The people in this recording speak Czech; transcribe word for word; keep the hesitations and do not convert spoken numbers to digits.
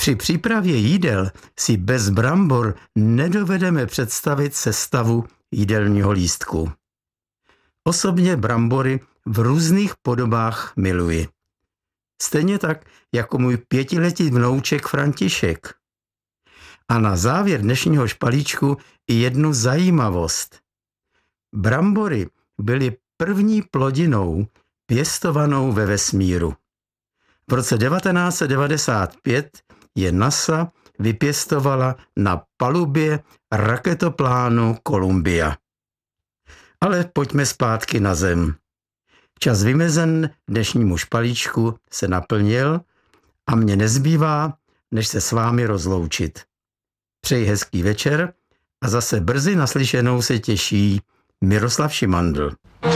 Při přípravě jídel si bez brambor nedovedeme představit sestavu jídelního lístku. Osobně brambory v různých podobách miluji. Stejně tak jako můj pětiletý vnouček František. A na závěr dnešního špalíčku i jednu zajímavost. Brambory byly první plodinou pěstovanou ve vesmíru. V roce devatenáct set devadesát pět je NASA vypěstovala na palubě raketoplánu Columbia. Ale pojďme zpátky na Zem. Čas vymezen dnešnímu špalíčku se naplnil a mně nezbývá, než se s vámi rozloučit. Přeji hezký večer a zase brzy naslyšenou se těší Miroslav Šimandl.